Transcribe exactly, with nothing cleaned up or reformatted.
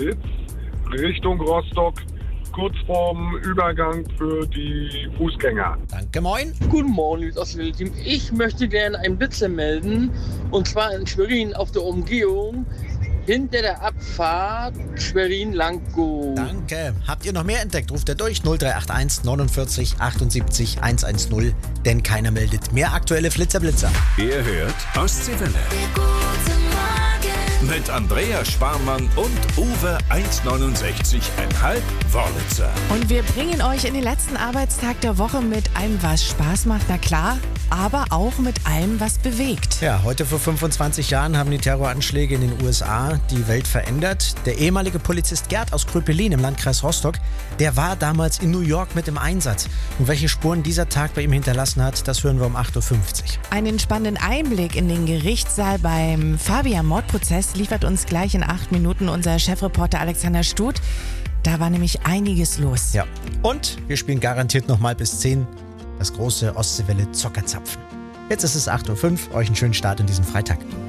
Blitz Richtung Rostock, kurz vorm Übergang für die Fußgänger. Danke, moin. Guten Morgen, liebes Ostwelle-Team. Ich möchte gerne einen Blitzer melden. Und zwar in Schwerin auf der Umgehung hinter der Abfahrt Schwerin-Lankow. Danke. Habt ihr noch mehr entdeckt? Ruft ihr durch null drei acht eins neunundvierzig achtundsiebzig hundertzehn, denn keiner meldet mehr aktuelle Flitzer-Blitzer. Ihr hört Ostseewelle. Mit Andrea Sparmann und Uwe eins neunundsechzig Komma fünf Wörlitzer. Und wir bringen euch in den letzten Arbeitstag der Woche mit allem, was Spaß macht, na klar, aber auch mit allem, was bewegt. Ja, heute vor fünfundzwanzig Jahren haben die Terroranschläge in den U S A die Welt verändert. Der ehemalige Polizist Gerd aus Kröpelin im Landkreis Rostock, der war damals in New York mit im Einsatz. Und welche Spuren dieser Tag bei ihm hinterlassen hat, das hören wir um acht Uhr fünfzig. Einen spannenden Einblick in den Gerichtssaal beim Fabian-Mordprozess liefert uns gleich in acht Minuten unser Chefreporter Alexander Stut. Da war nämlich einiges los. Ja, und wir spielen garantiert nochmal bis zehn das große Ostseewelle Zockerzapfen. Jetzt ist es acht Uhr fünf, euch einen schönen Start in diesen Freitag.